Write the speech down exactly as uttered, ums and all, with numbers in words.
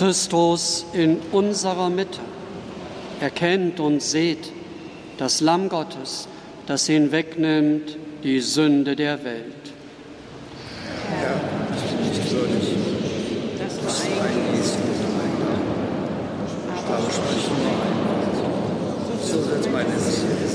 Christus in unserer Mitte. Erkennt und seht das Lamm Gottes, das hinwegnimmt die Sünde der Welt. Herr, ich bin nicht würdig, dass du eingehst in mein Dach, aber sprich nur ein Wort, so wird meine Seele